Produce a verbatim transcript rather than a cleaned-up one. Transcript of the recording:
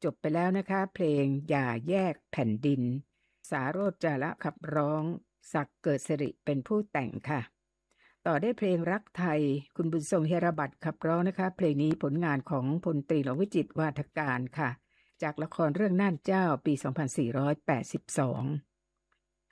จบไปแล้วนะคะเพลงอย่าแยกแผ่นดินสาโรจน์จาระขับร้องศักดิ์เกิดสิริเป็นผู้แต่งค่ะต่อได้เพลงรักไทยคุณบุญทรงเฮระบัตรขับร้องนะคะเพลงนี้ผลงานของพลตรีหลวงวิจิตรวาทการค่ะจากละครเรื่องน่านเจ้าปีสองพันสี่ร้อยแปดสิบสอง